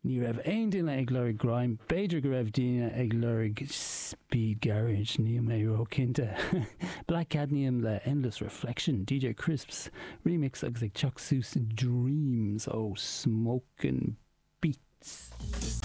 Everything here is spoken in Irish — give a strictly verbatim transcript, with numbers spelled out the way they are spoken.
Ní raibh aon duine ag lurig grime, beidir go raibh duine ag lurig speed garage, ní mé ro cinnte. Black Cadmium le Endless Reflection, D J Crisps, remix agus ag Chuck Seuss Dreams ó Smokin' Beats.